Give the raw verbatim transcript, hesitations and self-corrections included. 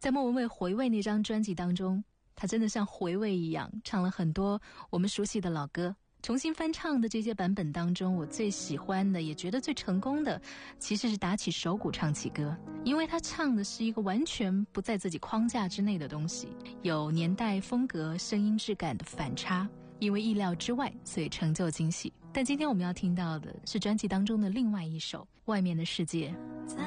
在莫文蔚回味那张专辑当中，他真的像回味一样唱了很多我们熟悉的老歌。重新翻唱的这些版本当中，我最喜欢的也觉得最成功的其实是打起手鼓唱起歌，因为他唱的是一个完全不在自己框架之内的东西，有年代风格声音质感的反差，因为意料之外所以成就惊喜。但今天我们要听到的是专辑当中的另外一首《外面的世界》。